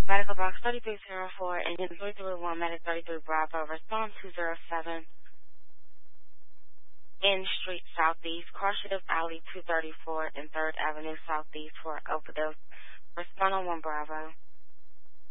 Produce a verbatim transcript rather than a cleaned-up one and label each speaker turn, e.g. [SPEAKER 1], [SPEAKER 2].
[SPEAKER 1] Medical box thirty-three zero four, engine three three one, medic thirty-three Bravo, respond two zero seven, in Street Southeast, car shift alley two thirty-four and third Avenue Southeast for overdose. Respond on one Bravo.